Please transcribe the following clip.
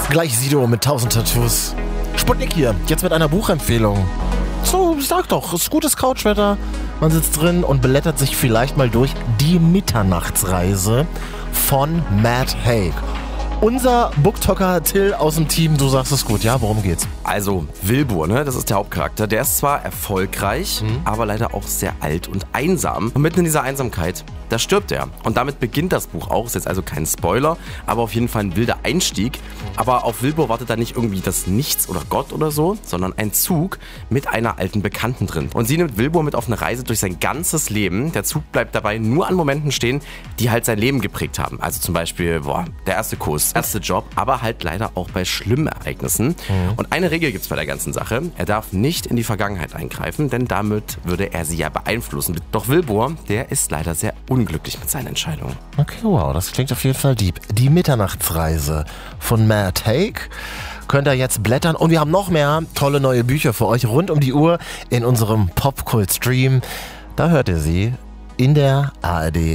Gleich Sido mit 1000 Tattoos. Sputnik hier, jetzt mit einer Buchempfehlung. So, ich sag doch, es ist gutes Couchwetter. Man sitzt drin und blättert sich vielleicht mal durch Die Mitternachtsreise von Matt Haig. Unser Booktalker Till aus dem Team, du sagst es gut, ja? Worum geht's? Also, Wilbur, ne, das ist der Hauptcharakter. Der ist zwar erfolgreich, aber leider auch sehr alt und einsam. Und mitten in dieser Einsamkeit, da stirbt er. Und damit beginnt das Buch auch. Ist jetzt also kein Spoiler, aber auf jeden Fall ein wilder Einstieg. Aber auf Wilbur wartet da nicht irgendwie das Nichts oder Gott oder so, sondern ein Zug mit einer alten Bekannten drin. Und sie nimmt Wilbur mit auf eine Reise durch sein ganzes Leben. Der Zug bleibt dabei nur an Momenten stehen, die halt sein Leben geprägt haben. Also zum Beispiel, der erste Kuss, erste Job, aber halt leider auch bei schlimmen Ereignissen. Und eine Regel gibt's bei der ganzen Sache. Er darf nicht in die Vergangenheit eingreifen, denn damit würde er sie ja beeinflussen. Doch Wilbur, der ist leider sehr unglücklich mit seinen Entscheidungen. Okay, wow, das klingt auf jeden Fall deep. Die Mitternachtsreise von Matt Haig. Könnt ihr jetzt blättern. Und wir haben noch mehr tolle neue Bücher für euch rund um die Uhr in unserem Popkult-Stream. Da hört ihr sie in der ARD